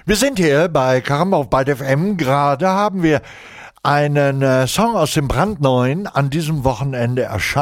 Wir sind hier bei Karamba auf Byte FM. Gerade haben wir einen Song aus dem brandneuen, an diesem Wochenende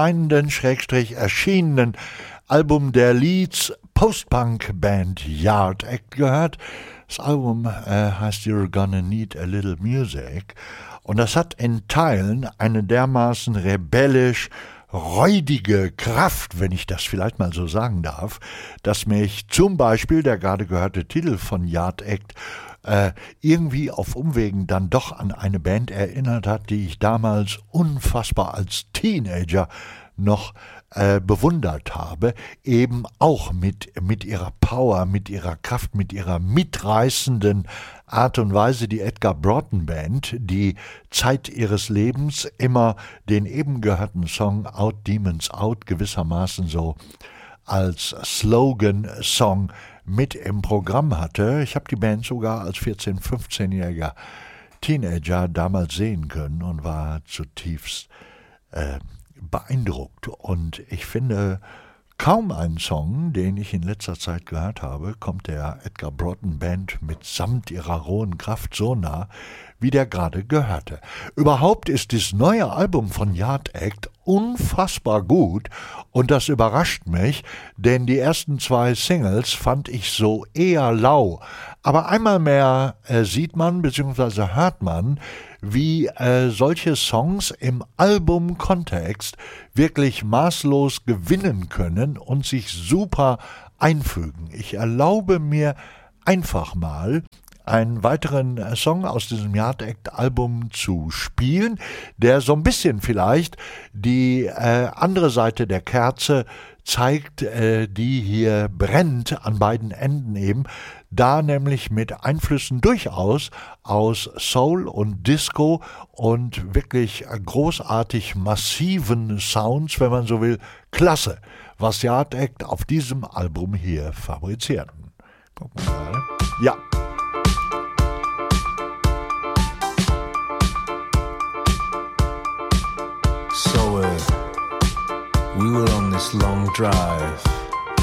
erschienenen Album der Leeds Post-Punk-Band Yard Act gehört. Das Album heißt You're Gonna Need a Little Music und das hat in Teilen eine dermaßen rebellisch räudige Kraft, wenn ich das vielleicht mal so sagen darf, dass mich zum Beispiel der gerade gehörte Titel von Yard Act irgendwie auf Umwegen dann doch an eine Band erinnert hat, die ich damals unfassbar als Teenager noch bewundert habe, eben auch mit ihrer Power, mit ihrer Kraft, mit ihrer mitreißenden Art und Weise, die Edgar Broughton Band, die Zeit ihres Lebens immer den eben gehörten Song Out Demons Out gewissermaßen so als Slogan-Song mit im Programm hatte. Ich habe die Band sogar als 14-, 15-jähriger Teenager damals sehen können und war zutiefst beeindruckt. Und ich finde, kaum einen Song, den ich in letzter Zeit gehört habe, kommt der Edgar Broughton Band mitsamt ihrer rohen Kraft so nah, wie der gerade gehörte. Überhaupt ist das neue Album von Yard Act unfassbar gut und das überrascht mich, denn die ersten 2 Singles fand ich so eher lau. Aber einmal mehr sieht man bzw. hört man, wie solche Songs im Albumkontext wirklich maßlos gewinnen können und sich super einfügen. Ich erlaube mir einfach mal, einen weiteren Song aus diesem Yard Act Album zu spielen, der so ein bisschen vielleicht die andere Seite der Kerze zeigt, die hier brennt an beiden Enden eben, da nämlich mit Einflüssen durchaus aus Soul und Disco und wirklich großartig massiven Sounds, wenn man so will. Klasse, was Yard Act auf diesem Album hier fabrizierten. Gucken wir mal. Ja. So we were on this long drive